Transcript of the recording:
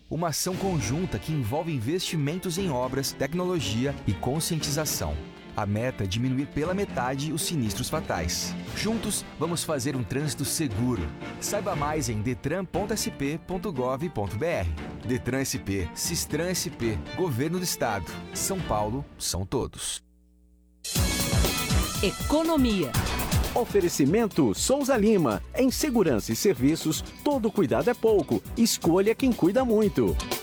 uma ação conjunta que envolve investimentos em obras, tecnologia e conscientização. A meta é diminuir pela metade os sinistros fatais. Juntos, vamos fazer um trânsito seguro. Saiba mais em detran.sp.gov.br. Detran SP, Sistran SP, Governo do Estado. São Paulo, são todos. Economia. Oferecimento Souza Lima. Em segurança e serviços, todo cuidado é pouco. Escolha quem cuida muito.